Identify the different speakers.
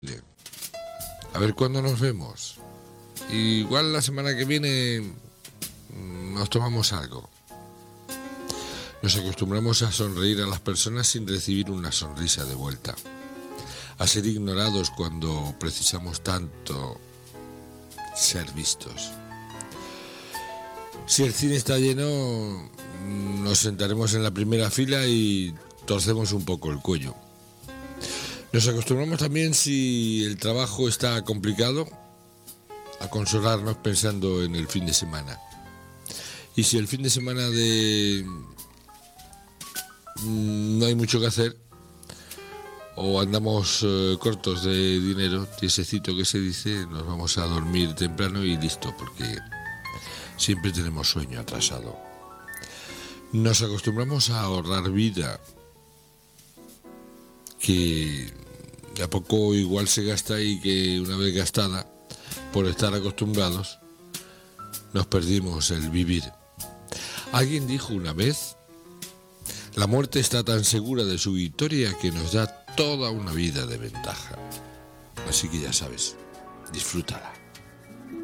Speaker 1: A ver cuándo nos vemos. Igual la semana que viene nos tomamos algo. Nos acostumbramos a sonreír a las personas sin recibir una sonrisa de vuelta. A ser ignorados cuando precisamos tanto ser vistos. Si el cine está lleno, nos sentaremos en la primera fila y torcemos un poco el cuello. Nos acostumbramos también, si el trabajo está complicado, a consolarnos pensando en el fin de semana. Y si el fin de semana no hay mucho que hacer, o andamos cortos de dinero, tiesecito que se dice, nos vamos a dormir temprano y listo, porque siempre tenemos sueño atrasado. Nos acostumbramos a ahorrar vida, que de a poco igual se gasta y que una vez gastada, por estar acostumbrados, nos perdimos el vivir. Alguien dijo una vez: la muerte está tan segura de su victoria que nos da toda una vida de ventaja. Así que ya sabes, disfrútala.